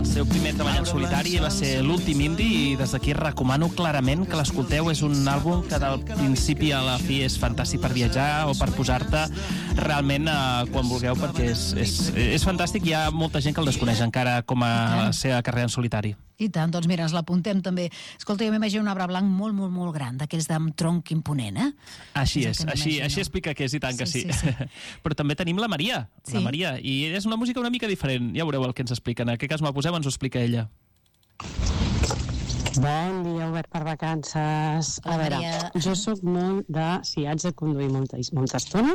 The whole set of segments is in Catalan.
seu primer treball en solitari va ser l'últim indie i des d'aquí recomano clarament que l'escolteu. És un àlbum que del principi a la fi és fantàstic per viatjar o per posar-te realment quan vulgueu, perquè és fantàstic. Hi ha molta gent que el desconeix encara com a la seva carrera en solitari. I tant, doncs mira, ens l'apuntem també. Escolta, jo m'imagino un arbre blanc molt, molt, molt gran, d'aquells d'amb tronc imponent, eh? Així és, així explica que és, i tant que sí. Però també tenim la Maria, i és una música una mica diferent. Ja veureu el que ens explica. En aquest cas me'l posem, ens ho explica ella. Bon dia, Obert per vacances. A veure, jo sóc molt de... Si haig de conduir molta estona,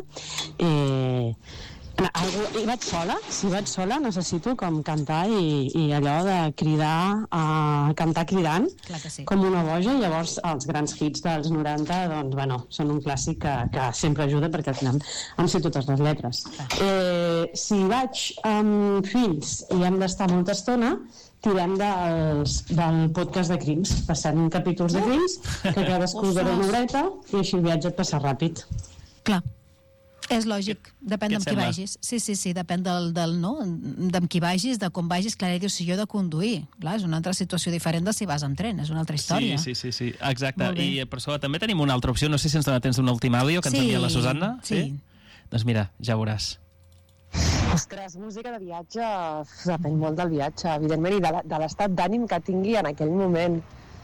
si vaig sola necessito com cantar i allò de cridar, cantar cridant, com una boja. Llavors els grans hits dels 90 doncs, bueno, són un clàssic que sempre ajuda, perquè al final em sé totes les lletres. Si vaig amb fills i hem d'estar molta estona, tirem del podcast de Crims, passant capítols de Crims, que cadascú dura una horeta i així el viatge et passa ràpid. Clar. És lògic, depèn d'amb qui vagis. Sí, depèn d'amb qui vagis, de com vagis. Clar, dius, si jo he de conduir. Clar, és una altra situació diferent de si vas amb tren, és una altra història. Sí, exacte. I per això també tenim una altra opció. No sé si ens dona temps d'un últim àudio que ens envia la Susanna. Sí. Doncs mira, ja veuràs. Ostres, música de viatge depèn molt del viatge, evidentment, i de l'estat d'ànim que tingui en aquell moment.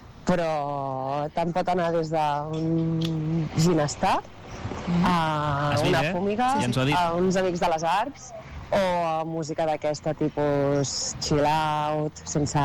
Però tant pot anar des d'un ginestar a una fúmiga, a uns amics de les arts, o a música d'aquesta tipus chill out, sense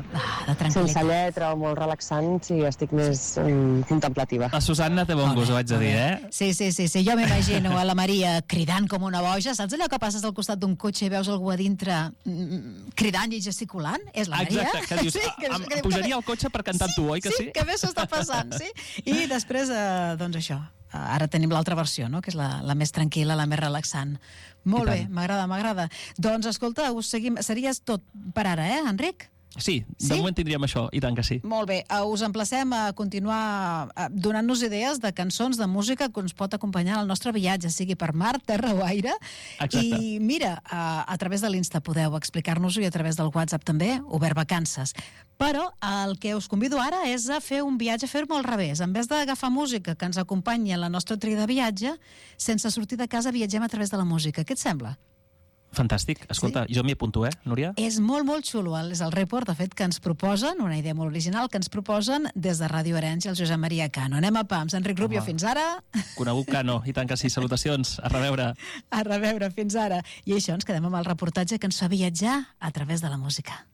lletra, o molt relaxant, si estic més contemplativa. La Susanna té bon gust, ho haig de dir, eh? Sí, jo m'imagino a la Maria cridant com una boja. Saps allò que passes al costat d'un cotxe i veus algú a dintre cridant i gesticulant? És la Maria. Exacte, que dius, em pujaria al cotxe per cantar amb tu, oi que sí? Sí, que bé s'ho està passant, sí. I després, doncs això, ara tenim l'altra versió, no?, que és la més tranquil·la, la més relaxant. Molt bé, m'agrada. Doncs, escolta, us seguim. Series tot per ara, Enric? Sí, de moment tindríem això, i tant que sí. Molt bé, us emplacem a continuar donant-nos idees de cançons, de música que ens pot acompanyar al nostre viatge, sigui per mar, terra o aire. Exacte. I mira, a través de l'Insta podeu explicar-nos-ho, i a través del WhatsApp també, Obert Vacances. Però el que us convido ara és a fer un viatge, a fer-m'ho al revés. En vez d'agafar música que ens acompanyi en la nostra tria de viatge, sense sortir de casa viatgem a través de la música. Què et sembla? Fantàstic. Escolta, jo m'hi apunto, Núria? És molt, molt xulo. És el report, de fet, que ens proposen, una idea molt original, que ens proposen des de Ràdio Arenys i el Josep Maria Cano. Anem a pams. Enric Rubio, fins ara. Conegut Cano, i tant que sí. Salutacions. A reveure. A reveure, fins ara. I això, ens quedem amb el reportatge que ens fa viatjar a través de la música.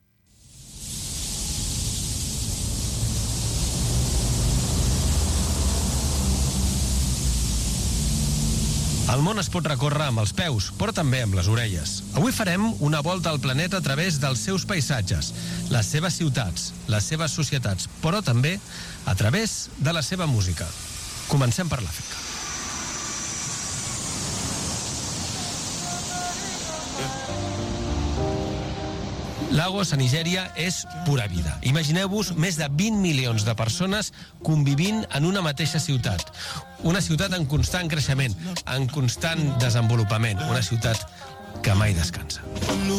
El món es pot recórrer amb els peus, però també amb les orelles. Avui farem una volta al planeta a través dels seus paisatges, les seves ciutats, les seves societats, però també a través de la seva música. Comencem per l'Àfrica. Lagos, a Nigèria, és pura vida. Imagineu-vos més de 20 milions de persones convivint en una mateixa ciutat. Una ciutat en constant creixement, en constant desenvolupament. Una ciutat que mai descansa.